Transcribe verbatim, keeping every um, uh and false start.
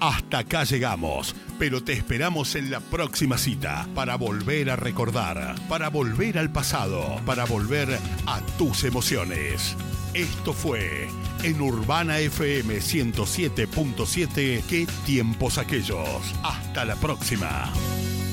Hasta acá llegamos, pero te esperamos en la próxima cita para volver a recordar, para volver al pasado, para volver a tus emociones. Esto fue en Urbana F M ciento siete punto siete. ¿Qué tiempos aquellos? Hasta la próxima.